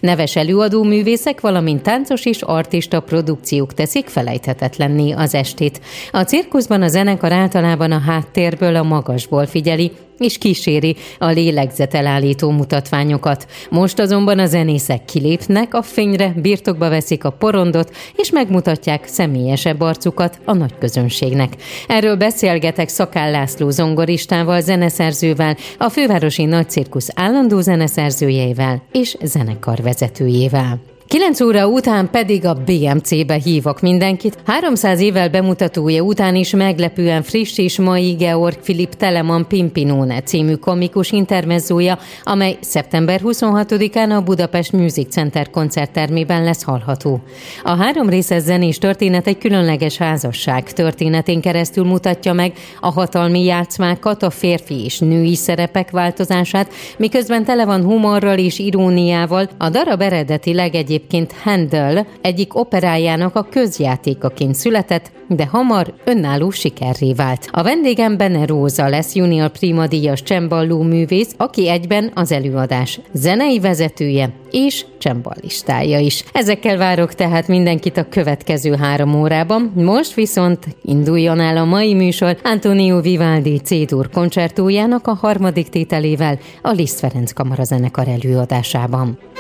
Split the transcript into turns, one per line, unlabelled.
Neves előadó művészek, valamint táncos és artista produkciók teszik felejthetetlenné az estét. A cirkuszban a zenekar általában a háttérből, a magasból figyeli, és kíséri a lélegzetelállító mutatványokat. Most azonban a zenészek kilépnek a fényre, birtokba veszik a porondot, és megmutatják személyesebb arcukat a nagy közönségnek. Erről beszélgetek Szakál László zongoristával, zeneszerzővel, a Fővárosi Nagycirkusz állandó zeneszerzőjével és zenekarvezetőjével. 9 óra után pedig a BMC-be hívok mindenkit. 300 évvel bemutatója után is meglepően friss és mai Georg Philipp Telemann Pimpinone című komikus intermezzója, amely szeptember 26-án a Budapest Music Center koncerttermében lesz hallható. A 3 részes zenés történet egy különleges házasság történetén keresztül mutatja meg a hatalmi játszmákat, a férfi és női szerepek változását, miközben tele van humorral és iróniával. A darab eredetileg egyébként Handel egyik operájának a közjátékaként született, de hamar önálló sikerré vált. A vendégem Bene Róza lesz, junior prima díjas cemballó művész, aki egyben az előadás zenei vezetője és csemballistája is. Ezekkel várok tehát mindenkit a következő 3 órában. Most viszont induljon el a mai műsor Antonio Vivaldi C-dur koncertójának a 3. tételével a Liszt Ferenc Kamarazenekar előadásában.